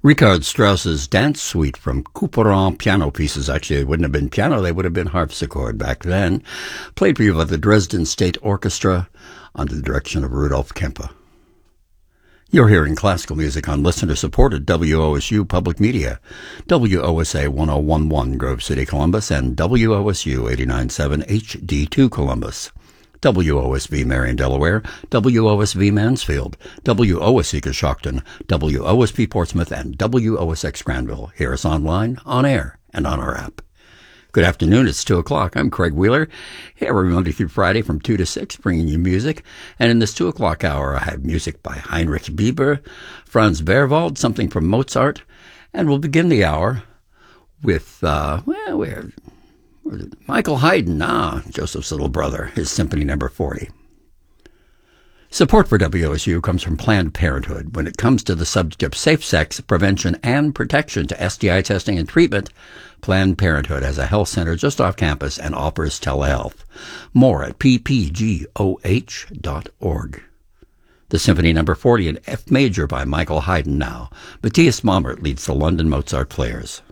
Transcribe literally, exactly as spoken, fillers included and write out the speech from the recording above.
Richard Strauss's Dance Suite from Couperin piano pieces. Actually, it wouldn't have been piano, they would have been harpsichord back then. Played for you by the Dresden State Orchestra under the direction of Rudolf Kempe. You're hearing classical music on listener-supported W O S U Public Media, W O S A one oh one point one Grove City, Columbus, and W O S U eighty-nine point seven H D two Columbus. W O S V Marion, Delaware, W O S V Mansfield, W O S C Coshocton, W O S P Portsmouth, and W O S X Granville. Hear us online, on air, and on our app. Good afternoon, it's two o'clock. I'm Craig Wheeler, here every Monday through Friday from two to six, bringing you music. And in this two o'clock hour, I have music by Heinrich Bieber, Franz Berwald, something from Mozart, and we'll begin the hour with, uh, well, where... Michael Haydn, ah, Joseph's little brother, his Symphony Number forty. Support for W O S U comes from Planned Parenthood. When it comes to the subject of safe sex, prevention, and protection to S T I testing and treatment, Planned Parenthood has a health center just off campus and offers telehealth. More at p p g o h dot org. The Symphony Number forty in F major by Michael Haydn now. Matthias Mammert leads the London Mozart Players.